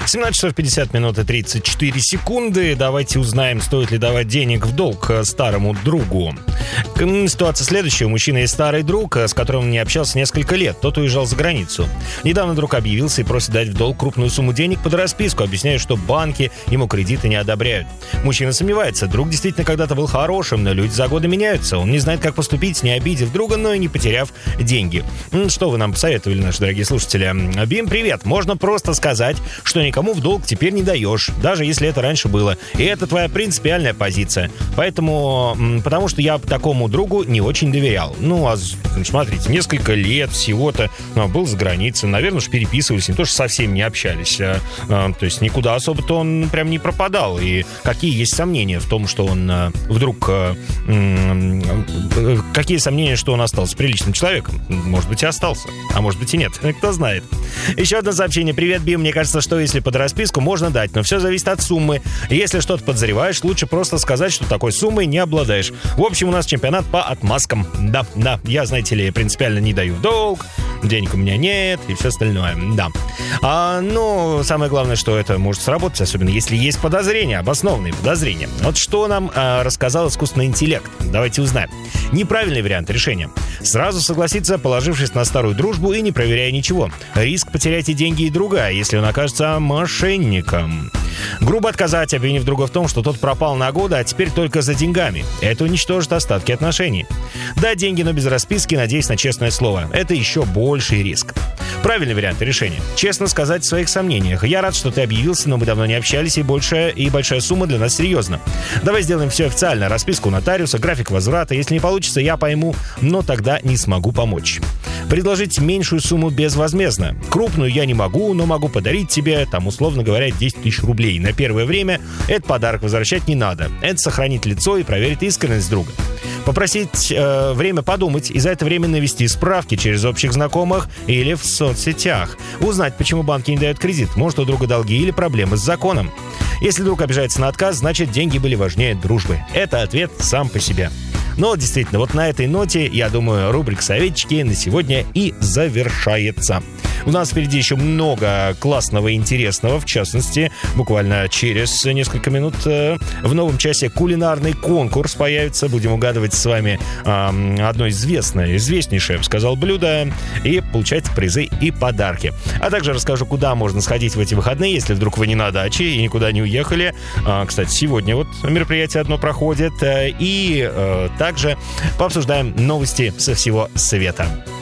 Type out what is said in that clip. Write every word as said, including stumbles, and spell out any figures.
семнадцать часов пятьдесят минут и тридцать четыре секунды. Давайте узнаем, стоит ли давать денег в долг старому другу. Ситуация следующая. У мужчины есть старый друг, с которым он не общался несколько лет. Тот уезжал за границу. Недавно друг объявился и просит дать в долг крупную сумму денег под расписку, объясняя, что банки ему кредиты не одобряют. Мужчина сомневается. Друг действительно когда-то был хорошим, но люди за годы меняются. Он не знает, как поступить, не обидев друга, но и не потеряв деньги. Что вы нам посоветовали, наши дорогие слушатели? Бим, привет. Можно просто сказать, что никому в долг теперь не даешь, даже если это раньше было. И это твоя принципиальная позиция. Поэтому, потому что я такому другу не очень доверял. Ну, а смотрите, несколько лет всего-то ну, был за границей. Наверное, уж переписывались, не то, что совсем не общались. А, а, то есть никуда особо-то он прям не пропадал. И какие есть сомнения в том, что он а, вдруг... А, а, какие сомнения, что он остался приличным человеком? Может быть, и остался. А может быть, и нет. Кто знает. Еще одно сообщение. Привет, Бим. Мне кажется, что если под расписку, можно дать, но все зависит от суммы. Если что-то подозреваешь, лучше просто сказать, что такой суммой не обладаешь. В общем, у нас чемпионат по отмазкам. Да, да, я, знаете ли, принципиально не даю в долг, денег у меня нет и все остальное. Да. А, ну, самое главное, что это может сработать, особенно если есть подозрения, обоснованные подозрения. Вот что нам а, рассказал искусственный интеллект. Давайте узнаем. Неправильный вариант решения. Сразу согласиться, положившись на старую дружбу и не проверяя ничего. Риск потерять и деньги, и друга, если он окажется мошенником. Грубо отказать, обвинив друга в том, что тот пропал на годы, а теперь только за деньгами. Это уничтожит остатки отношений. Дать деньги, но без расписки, надеясь на честное слово. Это еще больший риск. Правильный вариант решения. Честно сказать в своих сомнениях. Я рад, что ты объявился, но мы давно не общались, и большая, и большая сумма для нас серьезно. Давай сделаем все официально. Расписку у нотариуса, график возврата. Если не получится, я пойму, но тогда не смогу помочь. Предложить меньшую сумму безвозмездно. Крупную я не могу, но могу подарить тебе, там, условно говоря, десять тысяч рублей. На первое время этот подарок возвращать не надо. Это сохранит лицо и проверит искренность друга. Попросить э, время подумать и за это время навести справки через общих знакомых или в соцсетях. Узнать, почему банки не дают кредит. Может, у друга долги или проблемы с законом. Если друг обижается на отказ, значит, деньги были важнее дружбы. Это ответ сам по себе. Но действительно, вот на этой ноте, я думаю, рубрика «Советчики» на сегодня и завершается. У нас впереди еще много классного и интересного. В частности, буквально через несколько минут э, в новом часе кулинарный конкурс появится. Будем угадывать с вами э, одно известное, известнейшее, я бы сказал, блюдо и получать призы и подарки. А также расскажу, куда можно сходить в эти выходные, если вдруг вы не на даче и никуда не уехали. А, кстати, сегодня вот мероприятие одно проходит. И э, также пообсуждаем новости со всего света.